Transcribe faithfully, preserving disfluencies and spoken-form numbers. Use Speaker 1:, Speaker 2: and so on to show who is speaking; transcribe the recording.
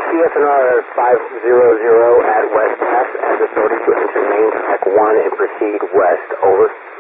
Speaker 1: C F N R five hundred at West Pass as authority to enter main track one and proceed west. Over.